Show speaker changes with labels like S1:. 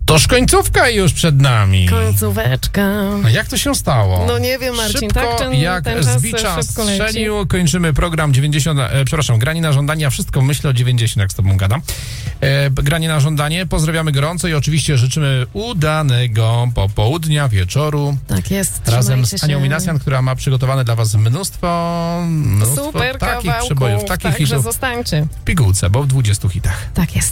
S1: Toż końcówka już przed nami.
S2: Końcóweczka.
S1: A jak to się stało?
S2: No nie wiem, Marcin,
S1: Szybko,
S2: tak? Ten,
S1: jak
S2: ten
S1: z
S2: czas
S1: bicza
S2: szybko leci.
S1: strzelił, kończymy program 90, Granie na żądanie, ja wszystko myślę o 90, jak z tobą gadam. Granie na żądanie, pozdrawiamy gorąco i oczywiście życzymy udanego popołudnia, wieczoru.
S2: Tak jest.
S1: Razem
S2: trzymajcie
S1: z Anią
S2: się.
S1: Minasjan, która ma przygotowane dla was mnóstwo
S2: Super
S1: takich
S2: kawałków,
S1: przebojów, takich
S2: także
S1: hitów
S2: zostańcie.
S1: w pigułce, bo w 20 hitach.
S2: Tak jest.